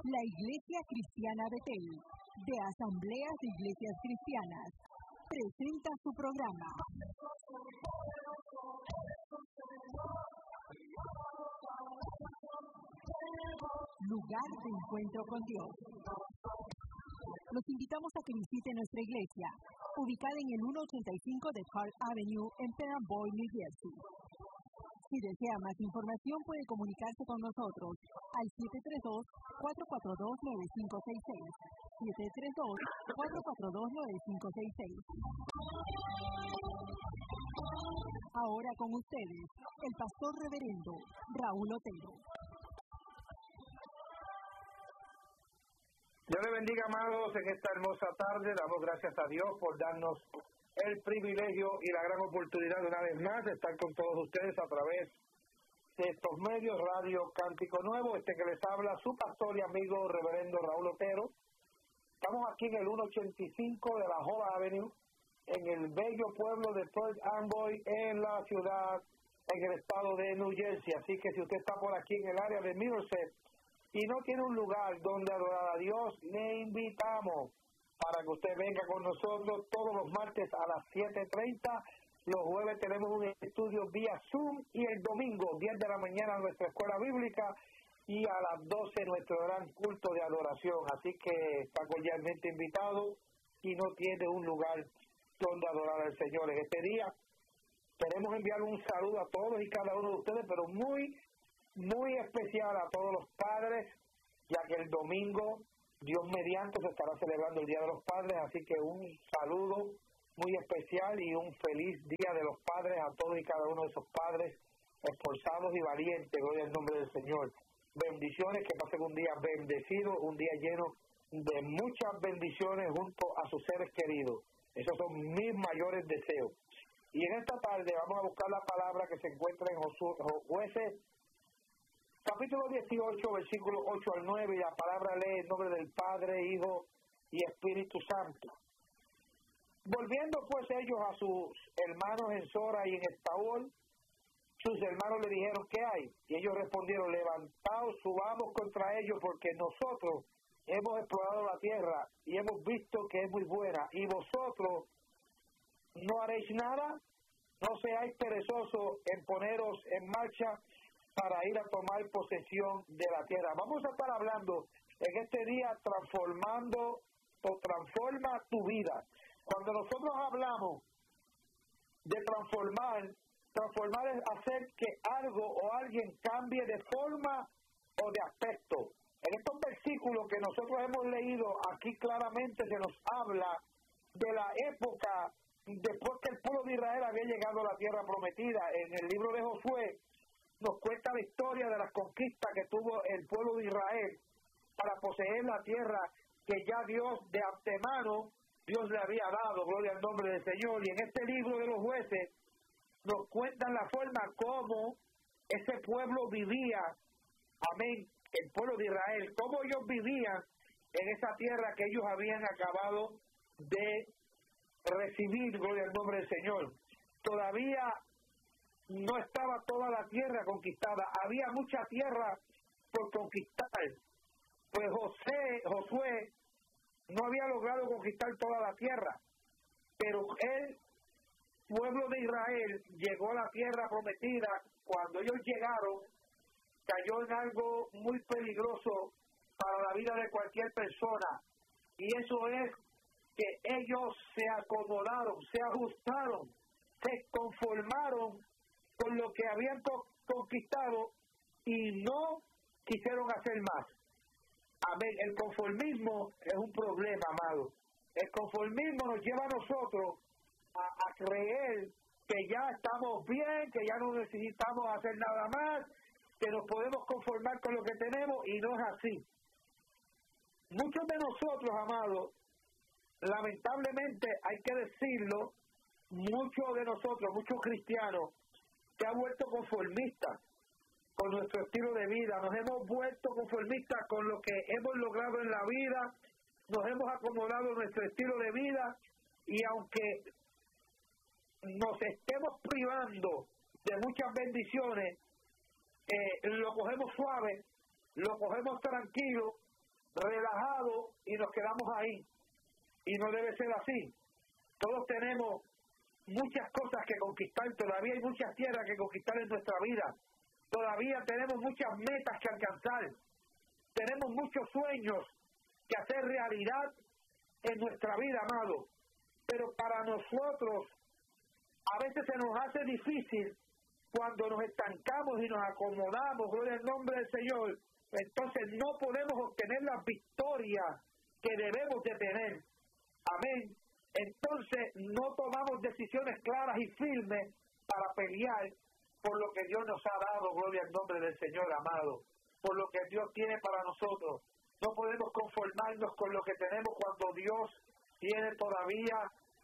La Iglesia Cristiana Betel, de Asambleas de Iglesias Cristianas, presenta su programa. Lugar de encuentro con Dios. Los invitamos a que visiten nuestra iglesia, ubicada en el 185 de Park Avenue en Perham, New Jersey. Si desea más información, puede comunicarse con nosotros al 732-442-9566. 732-442-9566. Ahora con ustedes, el pastor reverendo Raúl Otero. Dios le bendiga, amados, en esta hermosa tarde. Damos gracias a Dios por darnos el privilegio y la gran oportunidad de una vez más de estar con todos ustedes a través de estos medios, Radio Cántico Nuevo, que les habla su pastor y amigo reverendo Raúl Otero. Estamos aquí en el 185 de la Hall Avenue, en el bello pueblo de Perth Amboy, en la ciudad, en el estado de New Jersey. Así que si usted está por aquí en el área de Middlesex y no tiene un lugar donde adorar a Dios, le invitamos para que usted venga con nosotros todos los martes a las 7:30. Los jueves tenemos un estudio vía Zoom y el domingo, 10 de la mañana, nuestra escuela bíblica y a las 12 nuestro gran culto de adoración. Así que está cordialmente invitado y no tiene un lugar donde adorar al Señor. En este día queremos enviar un saludo a todos y cada uno de ustedes, pero muy especial a todos los padres, ya que el domingo, Dios mediante, se estará celebrando el Día de los Padres, así que un saludo muy especial y un feliz Día de los Padres a todos y cada uno de esos padres esforzados y valientes. Gloria al nombre del Señor. Bendiciones, que pasen un día bendecido, un día lleno de muchas bendiciones junto a sus seres queridos. Esos son mis mayores deseos. Y en esta tarde vamos a buscar la palabra que se encuentra en Jueces, capítulo 18, versículos 8 al 9, y la palabra lee en nombre del Padre, Hijo y Espíritu Santo. Volviendo pues ellos a sus hermanos en Sora y en Estaol, sus hermanos le dijeron: ¿qué hay? Y ellos respondieron: levantaos, subamos contra ellos, porque nosotros hemos explorado la tierra y hemos visto que es muy buena, y vosotros no haréis nada. No seáis perezosos en poneros en marcha para ir a tomar posesión de la tierra. Vamos a estar hablando en este día transformando o transforma tu vida. Cuando nosotros hablamos de transformar es hacer que algo o alguien cambie de forma o de aspecto. En estos versículos que nosotros hemos leído aquí claramente se nos habla de la época después que el pueblo de Israel había llegado a la tierra prometida. En el libro de Josué nos cuenta la historia de las conquistas que tuvo el pueblo de Israel para poseer la tierra que ya Dios de antemano Dios le había dado. Gloria al nombre del Señor. Y en este libro de los Jueces nos cuentan la forma como ese pueblo vivía, amén, el pueblo de Israel, cómo ellos vivían en esa tierra que ellos habían acabado de recibir. Gloria al nombre del Señor. Todavía no estaba toda la tierra conquistada, había mucha tierra por conquistar. Pues Josué no había logrado conquistar toda la tierra, pero el pueblo de Israel llegó a la tierra prometida. Cuando ellos llegaron, cayó en algo muy peligroso para la vida de cualquier persona, y eso es que ellos se acomodaron, se ajustaron, se conformaron con lo que habían conquistado y no quisieron hacer más. Amén. El conformismo es un problema, amado. El conformismo nos lleva a nosotros a creer que ya estamos bien, que ya no necesitamos hacer nada más, que nos podemos conformar con lo que tenemos, y no es así. Muchos de nosotros, amados, lamentablemente hay que decirlo, muchos de nosotros, muchos cristianos, se han vuelto conformistas con nuestro estilo de vida. Nos hemos vuelto conformistas con lo que hemos logrado en la vida, nos hemos acomodado a nuestro estilo de vida, y aunque nos estemos privando de muchas bendiciones, lo cogemos suave, lo cogemos tranquilo, relajados y nos quedamos ahí. Y no debe ser así. Todos tenemos muchas cosas que conquistar, todavía hay muchas tierras que conquistar en nuestra vida. Todavía tenemos muchas metas que alcanzar. Tenemos muchos sueños que hacer realidad en nuestra vida, amado. Pero para nosotros, a veces se nos hace difícil cuando nos estancamos y nos acomodamos, gloria al nombre del Señor. Entonces no podemos obtener la victoria que debemos de tener. Amén. Entonces no tomamos decisiones claras y firmes para pelear por lo que Dios nos ha dado, gloria al nombre del Señor, amado, por lo que Dios tiene para nosotros. No podemos conformarnos con lo que tenemos cuando Dios tiene todavía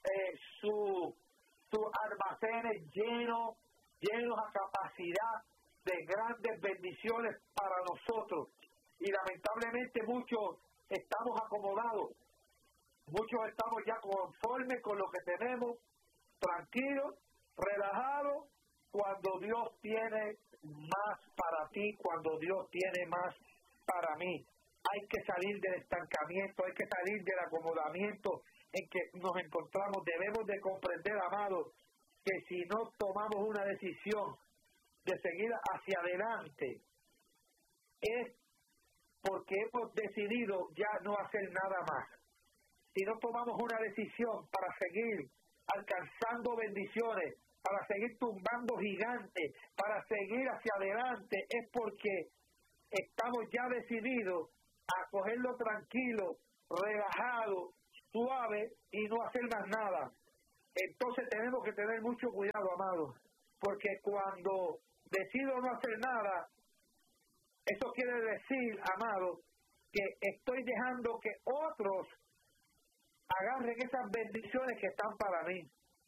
sus almacenes llenos a capacidad de grandes bendiciones para nosotros. Y lamentablemente muchos estamos acomodados. Muchos estamos ya conformes con lo que tenemos, tranquilos, relajados, cuando Dios tiene más para ti, cuando Dios tiene más para mí. Hay que salir del estancamiento, hay que salir del acomodamiento en que nos encontramos. Debemos de comprender, amados, que si no tomamos una decisión de seguir hacia adelante, es porque hemos decidido ya no hacer nada más. Si no tomamos una decisión para seguir alcanzando bendiciones, para seguir tumbando gigantes, para seguir hacia adelante, es porque estamos ya decididos a cogerlo tranquilo, relajado, suave y no hacer más nada. Entonces tenemos que tener mucho cuidado, amados, porque cuando decido no hacer nada, eso quiere decir, amados, que estoy dejando que otros agarren esas bendiciones que están para mí.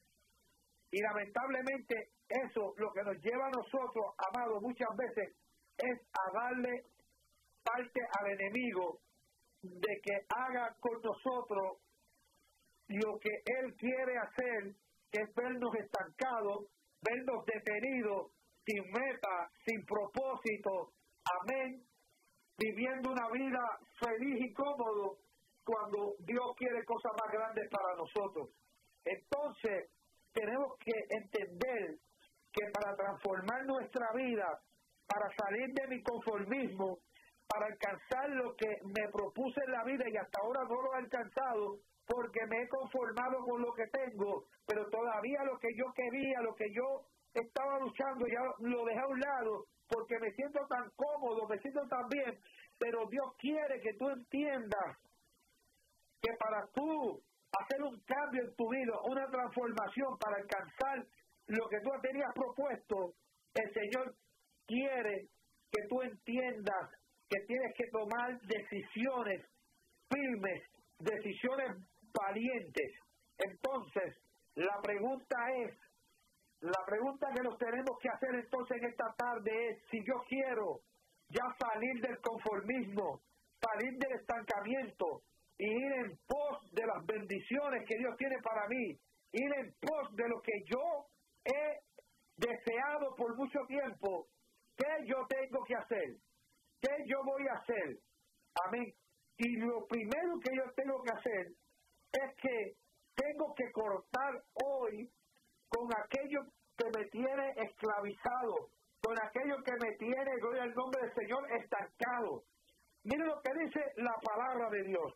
Y lamentablemente eso lo que nos lleva a nosotros, amados, muchas veces es a darle parte al enemigo de que haga con nosotros lo que él quiere hacer, que es vernos estancados, vernos detenidos, sin meta, sin propósito, amén, viviendo una vida feliz y cómodo, cuando Dios quiere cosas más grandes para nosotros. Entonces, tenemos que entender que para transformar nuestra vida, para salir de mi conformismo, para alcanzar lo que me propuse en la vida y hasta ahora no lo he alcanzado, porque me he conformado con lo que tengo, pero todavía lo que yo quería, lo que yo estaba luchando, ya lo dejé a un lado, porque me siento tan cómodo, me siento tan bien, pero Dios quiere que tú entiendas que para tú hacer un cambio en tu vida, una transformación para alcanzar lo que tú tenías propuesto, el Señor quiere que tú entiendas que tienes que tomar decisiones firmes, decisiones valientes. Entonces, la pregunta que nos tenemos que hacer entonces en esta tarde es, si yo quiero ya salir del conformismo, salir del estancamiento, y ir en pos de las bendiciones que Dios tiene para mí, ir en pos de lo que yo he deseado por mucho tiempo, ¿qué yo tengo que hacer? ¿Qué yo voy a hacer? Amén. Y lo primero que yo tengo que hacer es que tengo que cortar hoy con aquello que me tiene esclavizado, con aquello que me tiene, gloria al nombre del Señor, estancado. Miren lo que dice la palabra de Dios.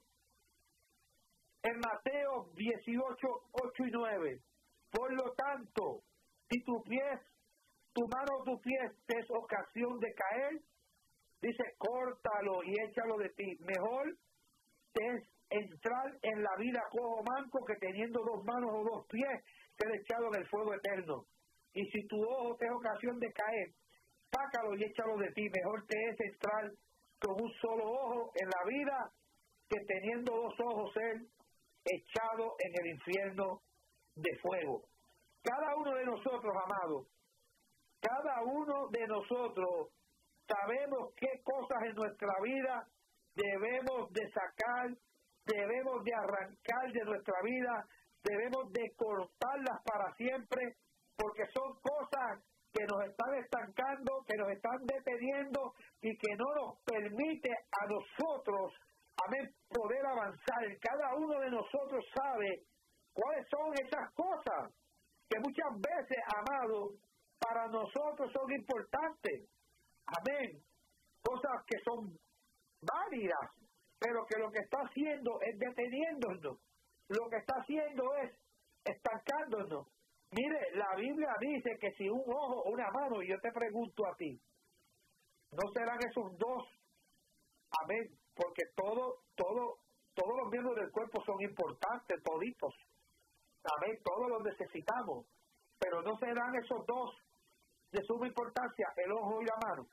En Mateo 18, 8 y 9. Por lo tanto, si tu mano o tu pie te es ocasión de caer, dice, córtalo y échalo de ti. Mejor te es entrar en la vida cojo manco que teniendo 2 manos o 2 pies ser echado en el fuego eterno. Y si tu ojo te es ocasión de caer, sácalo y échalo de ti. Mejor te es entrar con un solo ojo en la vida que teniendo 2 ojos ser echado en el infierno de fuego. Cada uno de nosotros, amados, cada uno de nosotros sabemos qué cosas en nuestra vida debemos de sacar, debemos de arrancar de nuestra vida, debemos de cortarlas para siempre, porque son cosas que nos están estancando, que nos están deteniendo y que no nos permite a nosotros amén, poder avanzar. Cada uno de nosotros sabe cuáles son esas cosas que muchas veces, amado, para nosotros son importantes. Amén. Cosas que son válidas, pero que lo que está haciendo es deteniéndonos. Lo que está haciendo es estancándonos. Mire, la Biblia dice que si un ojo o una mano, y yo te pregunto a ti, ¿no serán esos dos? Amén. Porque todos los miembros del cuerpo son importantes, toditos. Amén. Todos los necesitamos. Pero ¿no serán esos dos de suma importancia, el ojo y la mano?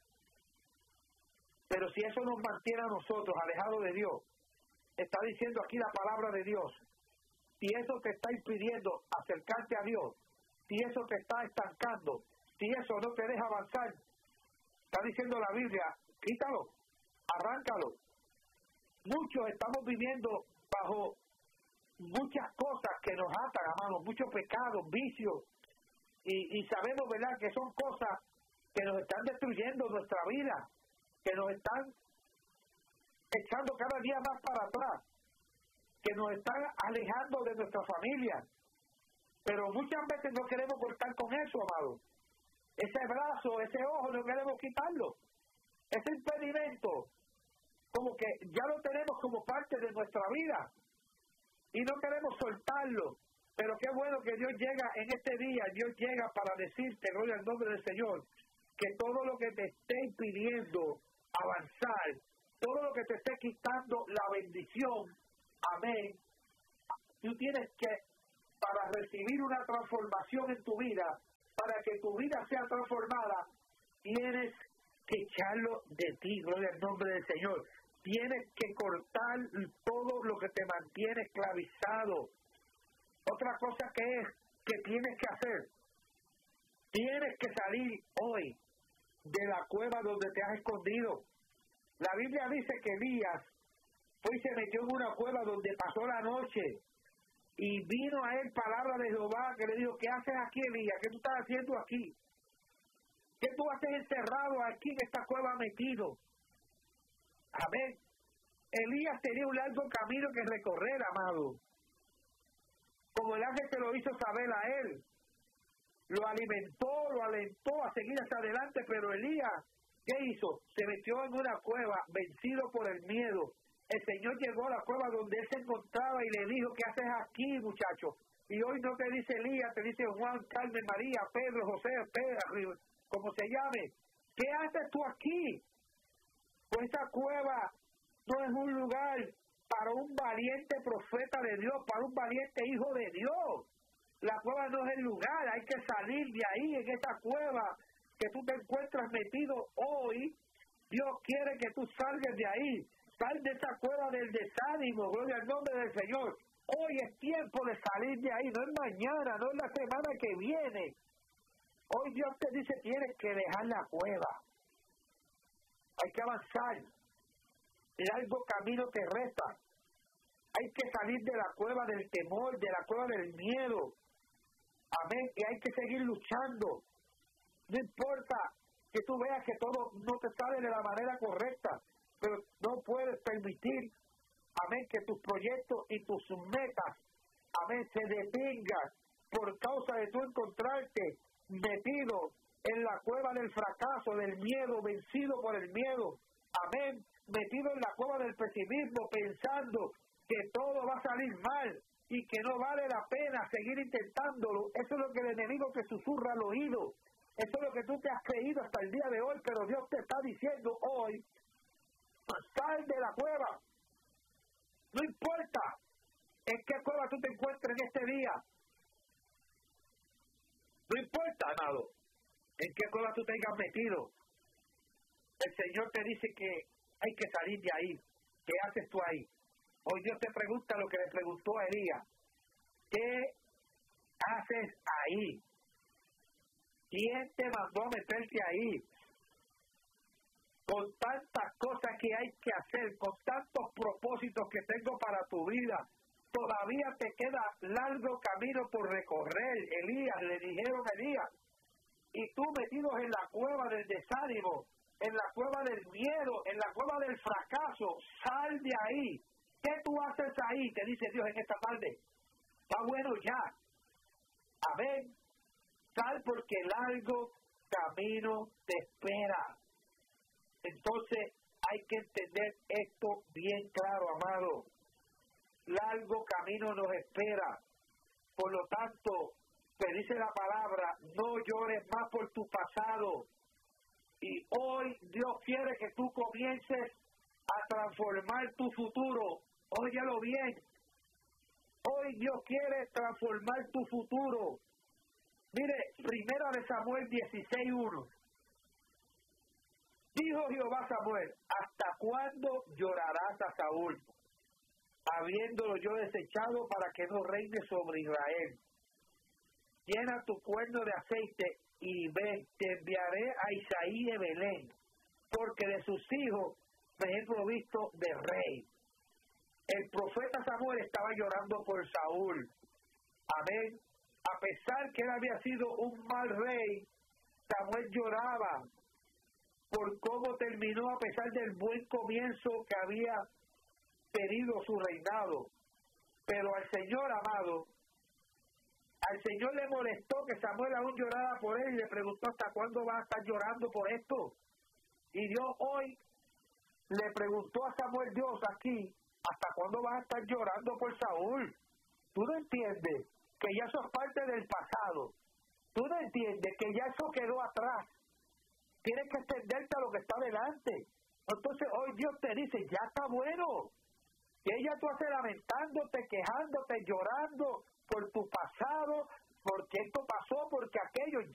Pero si eso nos mantiene a nosotros alejados de Dios, está diciendo aquí la palabra de Dios, si eso te está impidiendo acercarte a Dios, si eso te está estancando, si eso no te deja avanzar, está diciendo la Biblia, quítalo, arráncalo. Muchos estamos viviendo bajo muchas cosas que nos atan, hermanos, muchos pecados, vicios, y sabemos, ¿verdad?, que son cosas que nos están destruyendo nuestra vida, que nos están echando cada día más para atrás, que nos están alejando de nuestra familia. Pero muchas veces no queremos cortar con eso, amado. Ese brazo, ese ojo, no queremos quitarlo. Ese impedimento, como que ya lo tenemos como parte de nuestra vida y no queremos soltarlo. Pero qué bueno que Dios llega en este día, Dios llega para decirte, gloria al nombre del Señor, que todo lo que te esté impidiendo avanzar, todo lo que te esté quitando la bendición, amén, tú tienes que, para recibir una transformación en tu vida, para que tu vida sea transformada, tienes que echarlo de ti, gloria al nombre del Señor. Tienes que cortar todo lo que te mantiene esclavizado. Otra cosa que tienes que hacer, tienes que salir hoy de la cueva donde te has escondido. La Biblia dice que Elías fue y se metió en una cueva donde pasó la noche y vino a él palabra de Jehová que le dijo, ¿qué haces aquí, Elías? ¿Qué tú estás haciendo aquí? ¿Qué tú haces encerrado aquí en esta cueva metido? Amén. Elías tenía un largo camino que recorrer, amado. Como el ángel se lo hizo saber a él. Lo alimentó, lo alentó a seguir hacia adelante, pero Elías, ¿qué hizo? Se metió en una cueva, vencido por el miedo. El Señor llegó a la cueva donde él se encontraba y le dijo, ¿qué haces aquí, muchacho? Y hoy no te dice Elías, te dice Juan, Carmen, María, Pedro, José, Pedro, como se llame. ¿Qué haces tú aquí? Pues esa cueva no es un lugar para un valiente profeta de Dios, para un valiente hijo de Dios. La cueva no es el lugar, hay que salir de ahí, en esa cueva que tú te encuentras metido hoy. Dios quiere que tú salgas de ahí, sal de esa cueva del desánimo, gloria al nombre del Señor. Hoy es tiempo de salir de ahí, no es mañana, no es la semana que viene. Hoy Dios te dice, tienes que dejar la cueva. Hay que avanzar. Largo camino te resta. Hay que salir de la cueva del temor, de la cueva del miedo. Amén. Y hay que seguir luchando. No importa que tú veas que todo no te sale de la manera correcta, pero no puedes permitir, amén, que tus proyectos y tus metas, amén, se detengan por causa de tú encontrarte metido en la cueva del fracaso, del miedo, vencido por el miedo. Amén. Metido en la cueva del pesimismo, pensando que todo va a salir mal y que no vale la pena seguir intentándolo. Eso es lo que el enemigo te susurra al oído. Eso es lo que tú te has creído hasta el día de hoy, pero Dios te está diciendo hoy, sal de la cueva. No importa en qué cueva tú te encuentres en este día. No importa, amado, en qué cueva tú te hayas metido. El Señor te dice que hay que salir de ahí. ¿Qué haces tú ahí? Hoy Dios te pregunta lo que le preguntó a Elías. ¿Qué haces ahí? ¿Quién te mandó a meterte ahí? Con tantas cosas que hay que hacer, con tantos propósitos que tengo para tu vida, todavía te queda largo camino por recorrer. Elías, le dijeron a Elías, y tú metidos en la cueva del desánimo, en la cueva del miedo, en la cueva del fracaso. Sal de ahí. ¿Qué tú haces ahí? Te dice Dios en esta tarde. Está bueno ya. Amén. Sal porque largo camino te espera. Entonces hay que entender esto bien claro, amado. Largo camino nos espera. Por lo tanto, te dice la palabra, no llores más por tu pasado. Y hoy Dios quiere que tú comiences a transformar tu futuro. Óyelo bien. Hoy Dios quiere transformar tu futuro. Mire, 1 Samuel 16:1. Dijo Jehová a Samuel, ¿hasta cuándo llorarás a Saúl, habiéndolo yo desechado para que no reine sobre Israel? Llena tu cuerno de aceite y ven, te enviaré a Isaí de Belén, porque de sus hijos me he provisto de rey. El profeta Samuel estaba llorando por Saúl. Amén. A pesar que él había sido un mal rey, Samuel lloraba por cómo terminó a pesar del buen comienzo que había tenido su reinado. Pero al Señor, amado, al Señor le molestó que Samuel aún llorara por él y le preguntó, ¿hasta cuándo vas a estar llorando por esto? Y Dios hoy le preguntó a Samuel, Dios aquí, ¿hasta cuándo vas a estar llorando por Saúl? ¿Tú no entiendes que ya eso es parte del pasado? ¿Tú no entiendes que ya eso quedó atrás? Tienes que extenderte a lo que está delante. Entonces hoy Dios te dice, ya está bueno. Que ella tú haces lamentándote, quejándote, llorando por tu pasado, porque esto pasó, porque aquello,